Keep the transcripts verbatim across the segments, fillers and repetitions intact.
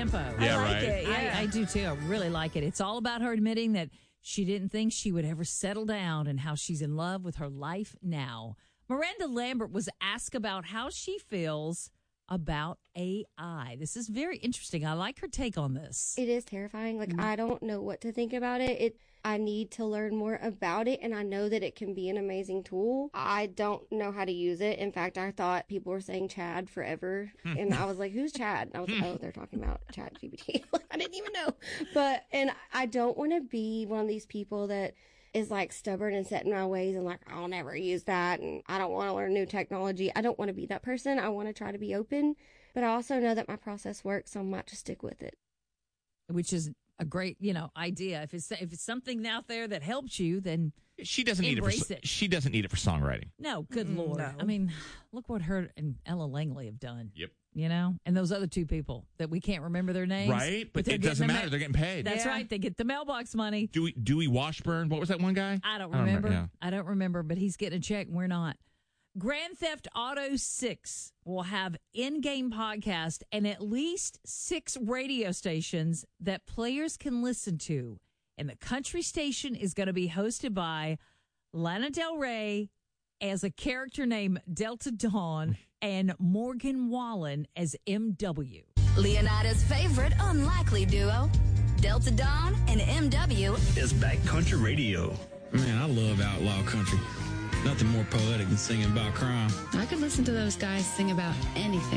tempo. Yeah, I like right. it. Yeah. I, I do too. I really like it. It's all about her admitting that she didn't think she would ever settle down and how she's in love with her life now. Miranda Lambert was asked about how she feels about A I. This is very interesting. I like her take on this. It is terrifying. Like, Mm-hmm. I don't know what to think about it. It I need to learn more about it, and I know that it can be an amazing tool. I don't know how to use it. In fact, I thought people were saying Chad forever, and I was like, who's Chad? And I was like, oh, they're talking about Chad G P T. I didn't even know. But, and I don't want to be one of these people that is like stubborn and set in my ways and like, I'll never use that, and I don't want to learn new technology. I don't want to be that person. I want to try to be open, but I also know that my process works, so I might just stick with it. Which is a great, you know, idea. If it's if it's something out there that helps you, then She doesn't need it for Embrace it. she doesn't need it for songwriting. no, good Mm, Lord. no. I mean, look what her and Ella Langley have done. Yep. You know, and those other two people that we can't remember their names. Right, but they're it getting doesn't the matter. ma- They're getting paid. That's Yeah. right. They get the mailbox money. Dewey Dewey Washburn. What was that one guy? I don't I don't remember. remember, I don't remember, but he's getting a check and we're not. Grand Theft Auto six will have in-game podcast and at least six radio stations that players can listen to. And the country station is going to be hosted by Lana Del Rey as a character named Delta Dawn and Morgan Wallen as M W. Leonida's favorite unlikely duo, Delta Dawn and M W. It's Backcountry Radio. Man, I love outlaw country. Nothing more poetic than singing about crime. I could listen to those guys sing about anything.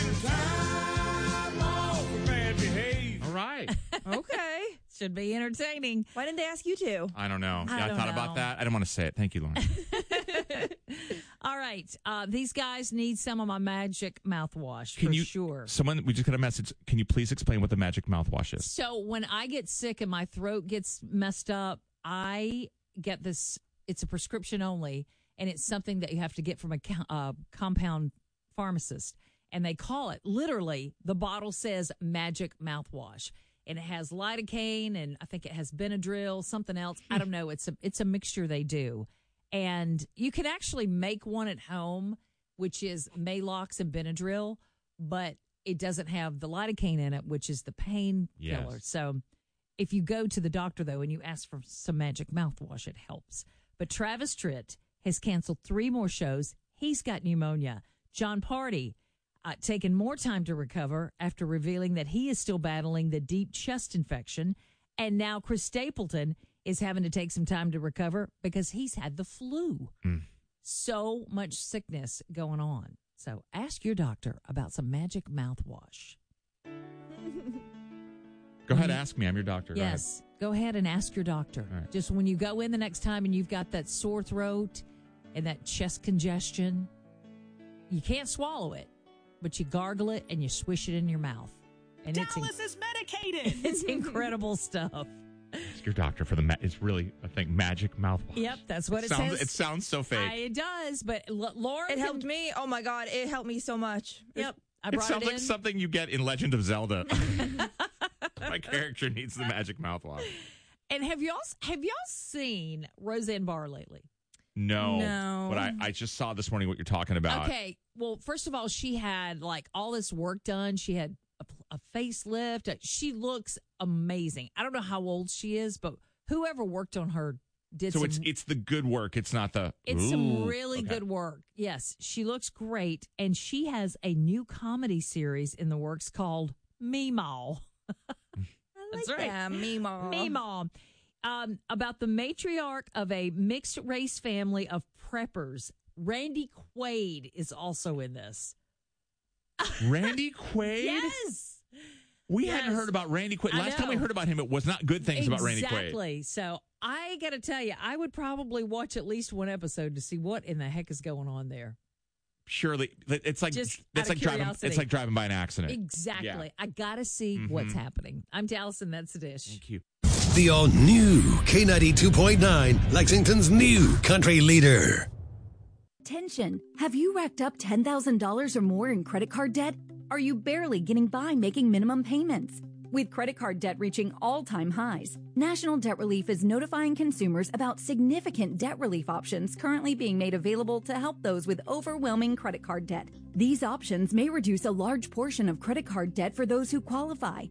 All right. Okay. Should be entertaining. Why didn't they ask you to? I don't know. I Yeah, I don't thought know. about that. I don't want to say it. Thank you, Lauren. All right. Uh, these guys need some of my magic mouthwash Can for you? sure. Someone we just got a message. Can you please explain what the magic mouthwash is? So when I get sick and my throat gets messed up, I get this. It's a prescription only, and it's something that you have to get from a co- uh, compound pharmacist. And they call it, literally, the bottle says magic mouthwash. And it has lidocaine, and I think it has Benadryl, something else. I don't know. It's a it's a mixture they do. And you can actually make one at home, which is Maalox and Benadryl, but it doesn't have the lidocaine in it, which is the pain killer. Yes. So if you go to the doctor, though, and you ask for some magic mouthwash, it helps. But Travis Tritt has canceled three more shows. He's got pneumonia. John Party uh, taken more time to recover after revealing that he is still battling the deep chest infection. And now Chris Stapleton is having to take some time to recover because he's had the flu. Mm. So much sickness going on. So ask your doctor about some magic mouthwash. Go ahead, ask me. I'm your doctor. Go ahead. Yes. Go ahead and ask your doctor. All right. Just when you go in the next time and you've got that sore throat and that chest congestion, you can't swallow it, but you gargle it and you swish it in your mouth. And Dallas it's is medicated. it's incredible stuff. Ask your doctor for the. Ma- it's really I think magic mouthwash. Yep, that's what it sounds, says. It sounds so fake. I, it does, but L- Laura It can- helped me. Oh my God, it helped me so much. Yep, I it brought sounds it like in. something you get in Legend of Zelda. My character needs the magic mouthwash. And have y'all have y'all seen Roseanne Barr lately? No, No. But I, I just saw this morning what you're talking about. Okay. Well, first of all, she had like all this work done. She had a, a facelift. She looks amazing. I don't know how old she is, but whoever worked on her did So some, it's it's the good work. It's not the. it's some Ooh, really okay. good work. Yes, she looks great. And she has a new comedy series in the works called Meemaw. That's right. Yeah, me mom. Meemaw. Um, about the matriarch of a mixed race family of preppers. Randy Quaid is also in this. Randy Quaid. Yes. We Yes. hadn't heard about Randy Quaid. I Last time we know. heard about him, it was not good things about Randy Quaid. Exactly. So I got to tell you, I would probably watch at least one episode to see what in the heck is going on there. Surely, it's like Just it's out of like driving. curiosity. It's like driving by an accident. Exactly. Yeah. I got to see Mhm. what's happening. I'm Allison. That's the dish. Thank you. The all-new K ninety-two point nine, Lexington's new country leader. Attention! Have you racked up ten thousand dollars or more in credit card debt? Are you barely getting by making minimum payments? With credit card debt reaching all-time highs, National Debt Relief is notifying consumers about significant debt relief options currently being made available to help those with overwhelming credit card debt. These options may reduce a large portion of credit card debt for those who qualify,